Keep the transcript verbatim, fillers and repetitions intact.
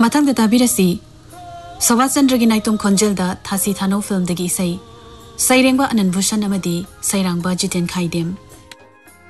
मथंग ताबीरसी सवाज चंद्र की नाइतुम खोंजेल दा थासी थानो फिल्म दगी इसै सैरेंबा अनंत भूषण अमदी सैरांबा जितेन खाइदेम।